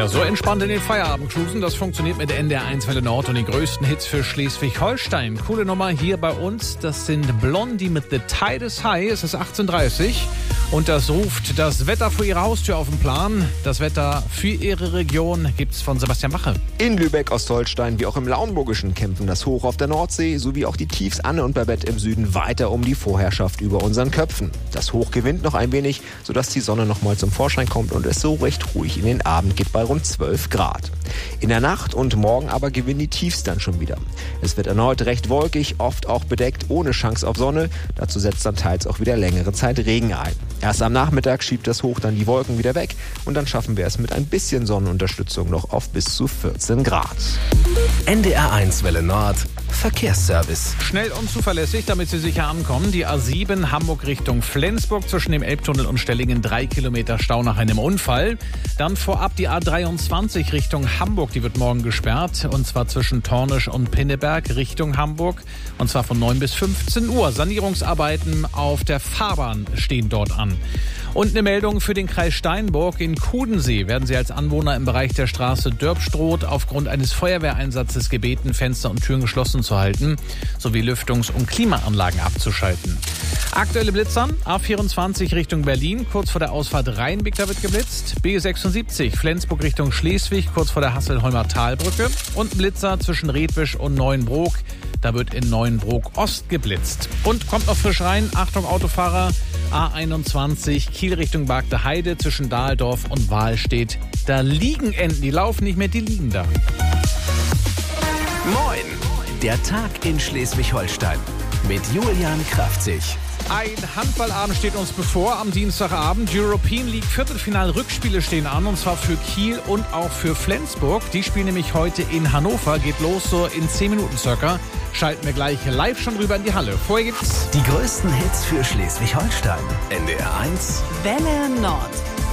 Ja, so entspannt in den Feierabend cruisen, das funktioniert mit der NDR1 Welle Nord und den größten Hits für Schleswig-Holstein. Coole Nummer hier bei uns, das sind Blondie mit The Tide is High, es ist 18:30 Uhr und das ruft das Wetter vor ihrer Haustür auf den Plan. Das Wetter für ihre Region gibt's von Sebastian Wache. In Lübeck, Ostholstein wie auch im Lauenburgischen kämpfen das Hoch auf der Nordsee sowie auch die Tiefs Anne und Babette im Süden weiter um die Vorherrschaft über unseren Köpfen. Das Hoch gewinnt noch ein wenig, sodass die Sonne noch mal zum Vorschein kommt und es so recht ruhig in den Abend geht bei rund 12 Grad. In der Nacht und morgen aber gewinnen die Tiefs dann schon wieder. Es wird erneut recht wolkig, oft auch bedeckt, ohne Chance auf Sonne. Dazu setzt dann teils auch wieder längere Zeit Regen ein. Erst am Nachmittag schiebt das Hoch dann die Wolken wieder weg und dann schaffen wir es mit ein bisschen Sonnenunterstützung noch auf bis zu 14 Grad. NDR1 Welle Nord Verkehrsservice. Schnell und zuverlässig, damit Sie sicher ankommen. Die A7 Hamburg Richtung Flensburg zwischen dem Elbtunnel und Stellingen 3 Kilometer Stau nach einem Unfall. Dann vorab die A23 Richtung Hamburg, die wird morgen gesperrt. Und zwar zwischen Tornisch und Pinneberg Richtung Hamburg. Und zwar von 9 bis 15 Uhr. Sanierungsarbeiten auf der Fahrbahn stehen dort an. Und eine Meldung für den Kreis Steinburg. In Kudensee werden Sie als Anwohner im Bereich der Straße Dörpstroth aufgrund eines Feuerwehreinsatzes gebeten, Fenster und Türen geschlossen zu halten, sowie Lüftungs- und Klimaanlagen abzuschalten. Aktuelle Blitzern, A24 Richtung Berlin, kurz vor der Ausfahrt Rheinbeck, da wird geblitzt. B76 Flensburg Richtung Schleswig, kurz vor der Hasselholmer Talbrücke. Und Blitzer zwischen Redwisch und Neuenbrook. Da wird in Neuenbrook Ost geblitzt. Und kommt noch frisch rein, Achtung Autofahrer, A21 Kiel Richtung Bagde Heide zwischen Dahldorf und Wahlstedt. Da liegen Enten, die laufen nicht mehr, die liegen da. Moin! Der Tag in Schleswig-Holstein mit Julian Kraftzig. Ein Handballabend steht uns bevor am Dienstagabend. European League Viertelfinal-Rückspiele stehen an, und zwar für Kiel und auch für Flensburg. Die spielen nämlich heute in Hannover, geht los so in 10 Minuten circa. Schalten wir gleich live schon rüber in die Halle. Vorher gibt's Die größten Hits für Schleswig-Holstein. NDR1 Welle Nord.